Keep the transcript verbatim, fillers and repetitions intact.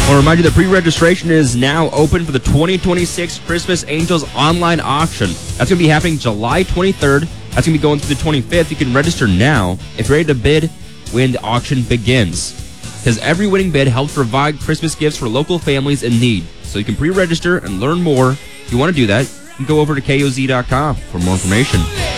I'll remind you that pre-registration is now open for the twenty twenty-six Christmas Angels online auction. That's going to be happening July twenty-third. That's going to be going through the twenty-fifth. You can register now if you're ready to bid when the auction begins. Because every winning bid helps provide Christmas gifts for local families in need. So you can pre-register and learn more. If you want to do that, you can go over to K O Z dot com for more information.